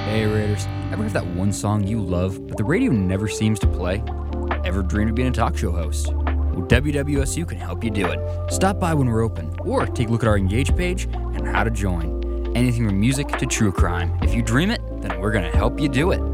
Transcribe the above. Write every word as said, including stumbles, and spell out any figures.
Hey Raiders, ever have that one song you love, but the radio never seems to play? Ever dreamed of being a talk show host? Well, W W S U can help you do it. Stop by when we're open, or take a look at our Engage page and how to join. Anything from music to true crime. If you dream it, then we're going to help you do it.